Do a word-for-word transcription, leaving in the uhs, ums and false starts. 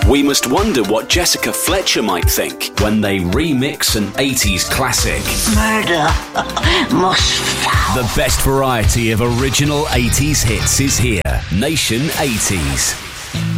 We must wonder what Jessica Fletcher might think when they remix an eighties classic. Murder most foul. The best variety of original eighties hits is here. Nation eighties.